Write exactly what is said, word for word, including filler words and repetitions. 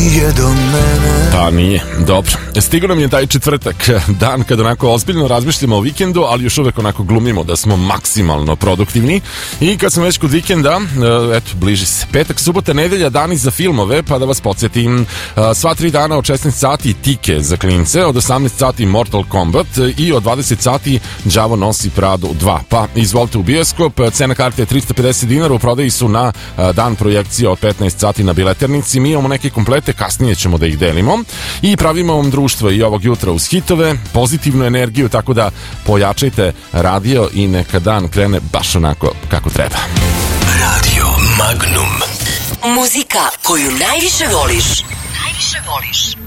nije do mene. Pa nije, dobro. Stigo nam je taj četvrtak, dan kada onako ozbiljno razmišljamo o vikendu, ali još uvek onako glumimo da smo maksimalno produktivni. I kad smo već kod vikenda, eto, bliži se petak, subota, nedelja, dani za filmove, pa da vas podsjetim, sva tri dana od šesnaest sati Tike za klince, od osamnaest sati Mortal Kombat i od dvadeset sati Đavo nosi Pradu dva. Pa izvolite u bioskop, cena karte je tristo pedeset dinara, u prodaji su na dan projekcije od petnaest sati na Bileternici. Mi imamo neke komplete, kasnije ćemo da ih delimo i pravimo vam društvo i ovog jutra uz hitove, pozitivnu energiju, tako da pojačajte radio i neka dan krene baš onako kako treba. Radio Magnum. Muzika koju najviše voliš. Najviše voliš.